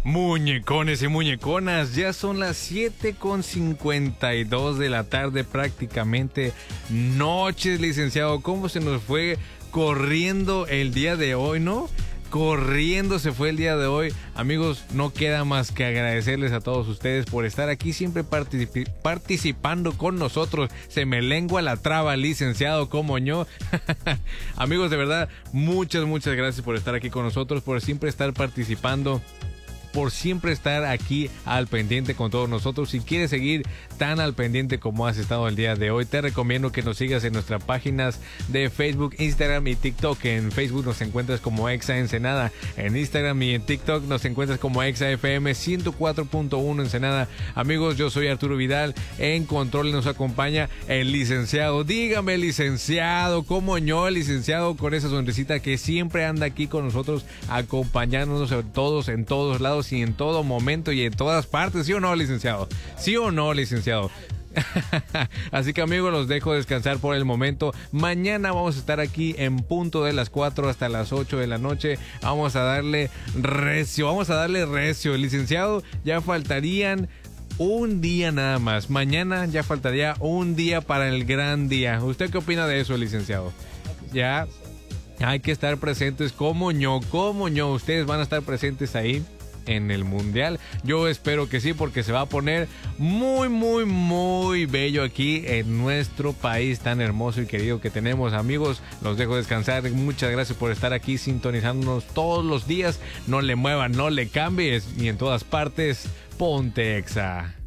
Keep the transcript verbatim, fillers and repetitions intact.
Muñecones y muñeconas, ya son las siete con cincuenta y dos de la tarde, prácticamente noches, licenciado. ¿Cómo se nos fue corriendo el día de hoy, no? Corriendo se fue el día de hoy. Amigos, no queda más que agradecerles a todos ustedes por estar aquí siempre particip- participando con nosotros. Se me lengua la traba, licenciado, como yo. Amigos, de verdad, muchas, muchas gracias por estar aquí con nosotros, por siempre estar participando, por siempre estar aquí al pendiente con todos nosotros. Si quieres seguir tan al pendiente como has estado el día de hoy, te recomiendo que nos sigas en nuestras páginas de Facebook, Instagram y TikTok. En Facebook nos encuentras como Exa Ensenada, en Instagram y en TikTok nos encuentras como Exa F M ciento cuatro punto uno Ensenada. Amigos, yo soy Arturo Vidal, en control nos acompaña el licenciado. Dígame, licenciado, ¿cómo yo, licenciado, con esa sonrisita que siempre anda aquí con nosotros, acompañándonos a todos, en todos lados y en todo momento y en todas partes? ¿Sí o no, licenciado? ¿Sí o no, licenciado? Así que, amigos, los dejo descansar por el momento. Mañana vamos a estar aquí en punto de las cuatro hasta las ocho de la noche. Vamos a darle recio, vamos a darle recio, licenciado. Ya faltarían un día nada más. Mañana ya faltaría un día para el gran día. ¿Usted qué opina de eso, licenciado? Ya hay que estar presentes como ño, como ño. Ustedes van a estar presentes ahí en el mundial. Yo espero que sí, porque se va a poner muy, muy, muy bello aquí en nuestro país tan hermoso y querido que tenemos. Amigos, los dejo descansar. Muchas gracias por estar aquí sintonizándonos todos los días. No le muevan, no le cambies, y en todas partes, ponte Exa.